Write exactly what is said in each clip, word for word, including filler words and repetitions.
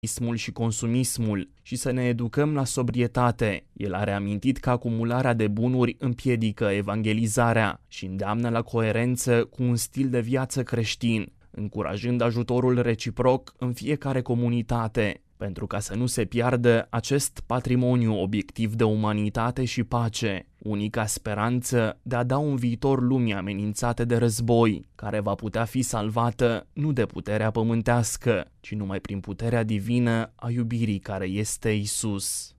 materialismul și consumismul și să ne educăm la sobrietate. El a reamintit că acumularea de bunuri împiedică evangelizarea și îndeamnă la coerență cu un stil de viață creștin, încurajând ajutorul reciproc în fiecare comunitate, pentru ca să nu se piardă acest patrimoniu obiectiv de umanitate și pace, unica speranță de a da un viitor lumii amenințate de război, care va putea fi salvată nu de puterea pământească, ci numai prin puterea divină a iubirii care este Isus.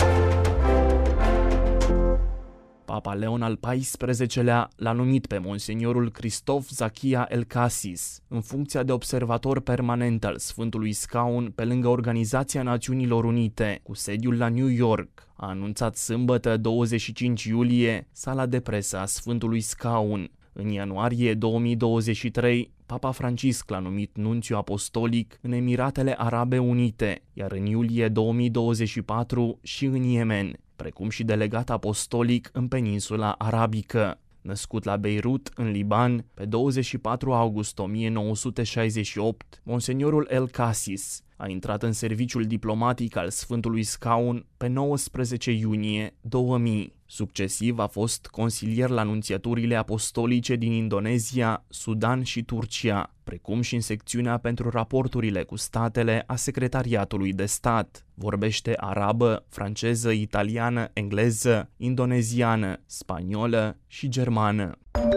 Papa Leon al paisprezecelea l-a numit pe monseniorul Christoph Zachia El-Cassis în funcția de observator permanent al Sfântului Scaun pe lângă Organizația Națiunilor Unite, cu sediul la New York. A anunțat sâmbătă, douăzeci și cinci iulie, sala de presă a Sfântului Scaun. În ianuarie două mii douăzeci și trei, Papa Francisc l-a numit nunțiu apostolic în Emiratele Arabe Unite, iar în iulie două mii douăzeci și patru și în Yemen, precum și delegat apostolic în peninsula arabică. Născut la Beirut, în Liban, pe douăzeci și patru august o mie nouă sute șaizeci și opt, monseniorul El-Cassis a intrat în serviciul diplomatic al Sfântului Scaun pe nouăsprezece iunie două mii. Succesiv a fost consilier la nunțiaturile apostolice din Indonezia, Sudan și Turcia, precum și în secțiunea pentru raporturile cu statele a Secretariatului de Stat. Vorbește arabă, franceză, italiană, engleză, indoneziană, spaniolă și germană.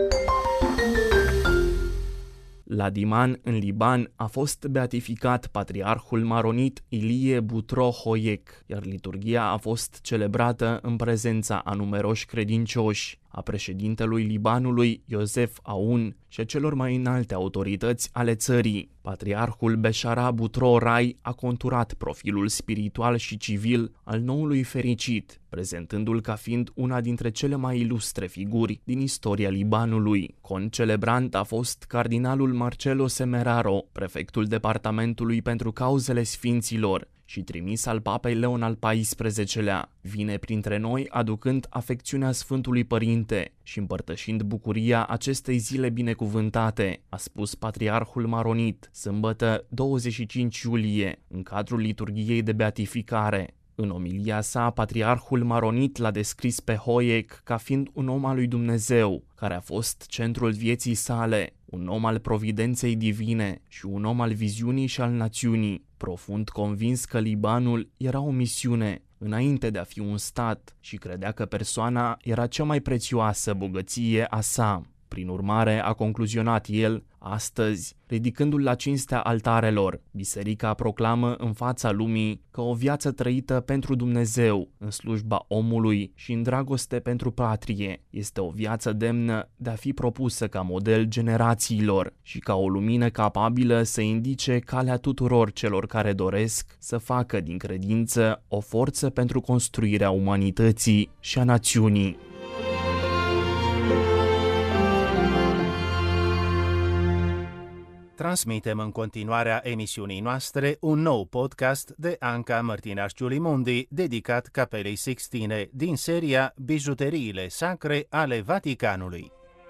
La Diman, în Liban, a fost beatificat patriarhul maronit Ilie Butro Hoyek, iar liturghia a fost celebrată în prezența a numeroși credincioși, a președintelui Libanului Iosef Aoun și a celor mai înalte autorități ale țării. Patriarhul Beshara Butro Rai a conturat profilul spiritual și civil al noului fericit, prezentându-l ca fiind una dintre cele mai ilustre figuri din istoria Libanului. Concelebrant a fost cardinalul Marcelo Semeraro, prefectul departamentului pentru cauzele sfinților și trimis al papei Leon al paisprezecelea. Vine printre noi aducând afecțiunea Sfântului Părinte și împărtășind bucuria acestei zile binecuvântate, a spus patriarhul maronit, sâmbătă douăzeci și cinci iulie, în cadrul liturghiei de beatificare. În omilia sa, patriarhul maronit l-a descris pe Hoyek ca fiind un om al lui Dumnezeu, care a fost centrul vieții sale, un om al providenței divine și un om al viziunii și al națiunii, profund convins că Libanul era o misiune, înainte de a fi un stat, și credea că persoana era cea mai prețioasă bogăție a sa. Prin urmare, a concluzionat el, astăzi, ridicându-l la cinstea altarelor, biserica proclamă în fața lumii că o viață trăită pentru Dumnezeu, în slujba omului și în dragoste pentru patrie, este o viață demnă de a fi propusă ca model generațiilor și ca o lumină capabilă să indice calea tuturor celor care doresc să facă din credință o forță pentru construirea umanității și a națiunii. Transmitem în continuarea emisiunii noastre un nou podcast de Anca Mărtinaș Giulimundi dedicat Capelei Sixtine din seria Bijuteriile sacre ale Vaticanului.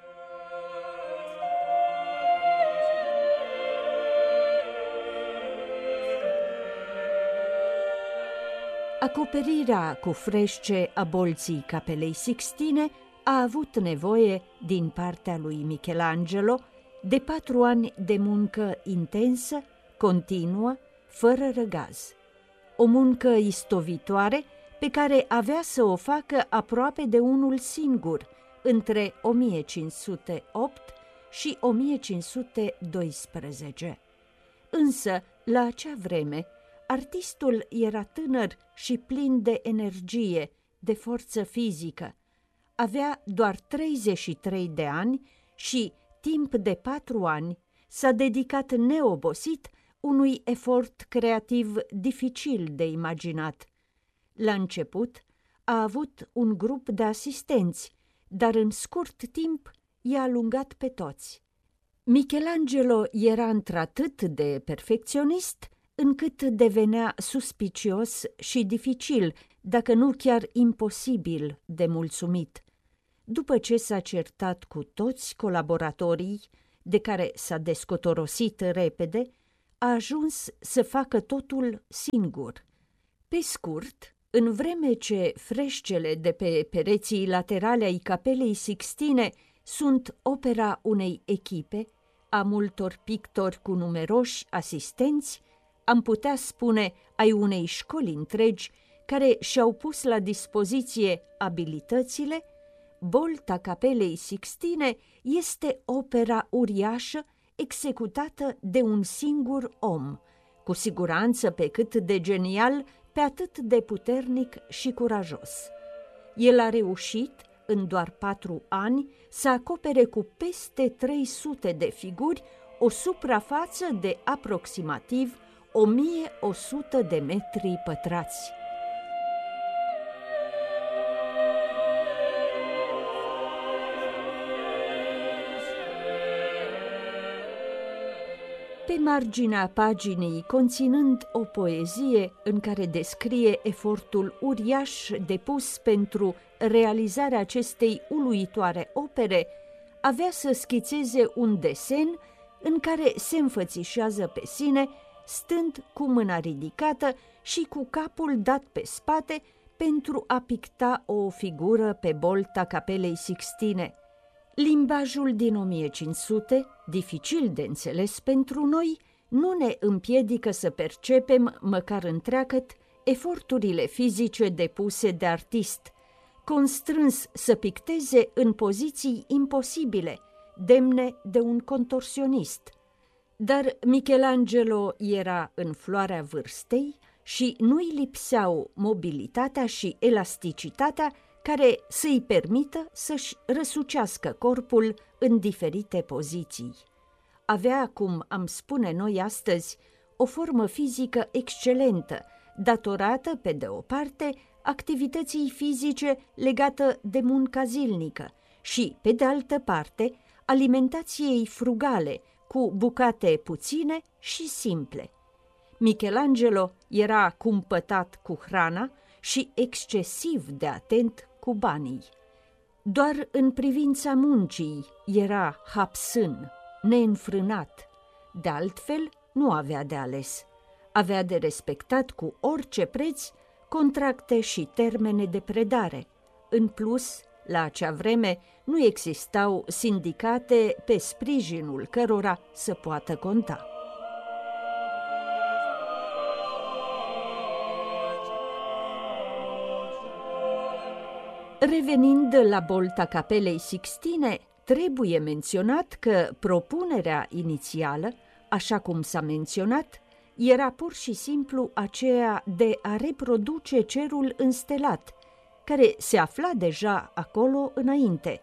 Acoperirea cu frește a bolții Capelei Sixtine a avut nevoie, din partea lui Michelangelo, de patru ani de muncă intensă, continuă, fără răgaz. O muncă istovitoare pe care avea să o facă aproape de unul singur, între o mie cinci sute opt și o mie cinci sute doisprezece. Însă, la acea vreme, artistul era tânăr și plin de energie, de forță fizică. Avea doar treizeci și trei de ani și, timp de patru ani, s-a dedicat neobosit unui efort creativ dificil de imaginat. La început a avut un grup de asistenți, dar în scurt timp i-a alungat pe toți. Michelangelo era într-atât de perfecționist încât devenea suspicios și dificil, dacă nu chiar imposibil de mulțumit. După ce s-a certat cu toți colaboratorii, de care s-a descotorosit repede, a ajuns să facă totul singur. Pe scurt, în vreme ce freșcele de pe pereții laterale ai Capelei Sixtine sunt opera unei echipe, a multor pictori cu numeroși asistenți, am putea spune ai unei școli întregi care și-au pus la dispoziție abilitățile, bolta Capelei Sixtine este opera uriașă executată de un singur om, cu siguranță pe cât de genial, pe atât de puternic și curajos. El a reușit, în doar patru ani, să acopere cu peste trei sute de figuri o suprafață de aproximativ o mie o sută de metri pătrați. Pe marginea paginii, conținând o poezie în care descrie efortul uriaș depus pentru realizarea acestei uluitoare opere, avea să schițeze un desen în care se înfățișează pe sine, stând cu mâna ridicată și cu capul dat pe spate pentru a picta o figură pe bolta Capelei Sixtine. Limbajul din o mie cinci sute, dificil de înțeles pentru noi, nu ne împiedică să percepem, măcar întreagăt, eforturile fizice depuse de artist, constrâns să picteze în poziții imposibile, demne de un contorsionist. Dar Michelangelo era în floarea vârstei și nu-i lipseau mobilitatea și elasticitatea care să-i permită să-și răsucească corpul în diferite poziții. Avea, cum am spune noi astăzi, o formă fizică excelentă, datorată, pe de o parte, activității fizice legată de munca zilnică și, pe de altă parte, alimentației frugale, cu bucate puține și simple. Michelangelo era cumpătat cu hrana și excesiv de atent cu banii. Doar în privința muncii era hapsân, neînfrânat. De altfel, nu avea de ales. Avea de respectat cu orice preț contracte și termene de predare. În plus, la acea vreme, nu existau sindicate pe sprijinul cărora să poată conta. Revenind la bolta Capelei Sixtine, trebuie menționat că propunerea inițială, așa cum s-a menționat, era pur și simplu aceea de a reproduce cerul înstelat, care se afla deja acolo înainte,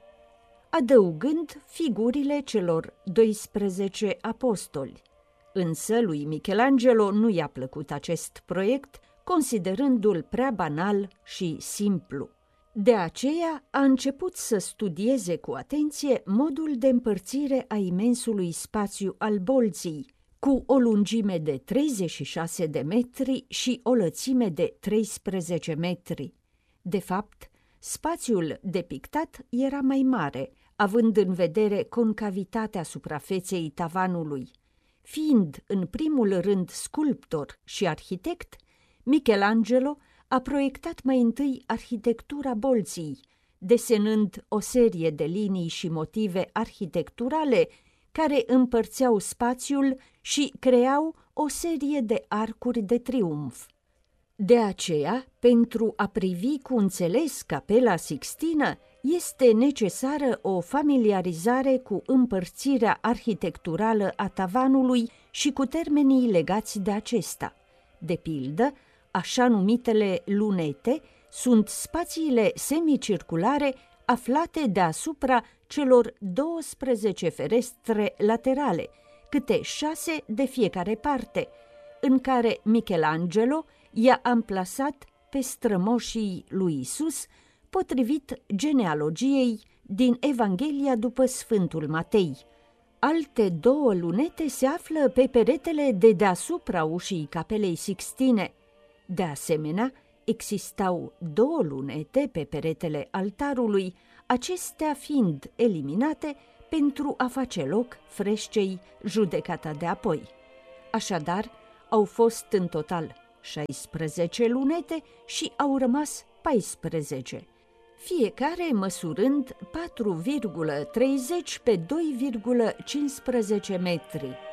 adăugând figurile celor doisprezece apostoli. Însă lui Michelangelo nu i-a plăcut acest proiect, considerându-l prea banal și simplu. De aceea a început să studieze cu atenție modul de împărțire a imensului spațiu al bolții, cu o lungime de treizeci și șase de metri și o lățime de treisprezece metri. De fapt, spațiul depictat era mai mare, având în vedere concavitatea suprafeței tavanului. Fiind în primul rând sculptor și arhitect, Michelangelo a proiectat mai întâi arhitectura bolții, desenând o serie de linii și motive arhitecturale care împărțeau spațiul și creau o serie de arcuri de triumf. De aceea, pentru a privi cu înțeles Capela Sixtină, este necesară o familiarizare cu împărțirea arhitecturală a tavanului și cu termenii legați de acesta. De pildă, așa numitele lunete sunt spațiile semicirculare aflate deasupra celor douăsprezece ferestre laterale, câte șase de fiecare parte, în care Michelangelo i-a amplasat pe strămoșii lui Isus, potrivit genealogiei din Evanghelia după Sfântul Matei. Alte două lunete se află pe peretele de deasupra ușii Capelei Sixtine. De asemenea, existau două lunete pe peretele altarului, acestea fiind eliminate pentru a face loc freșcei judecata de apoi. Așadar, au fost în total șaisprezece lunete și au rămas paisprezece, fiecare măsurând patru virgulă treizeci pe doi virgulă cincisprezece metri.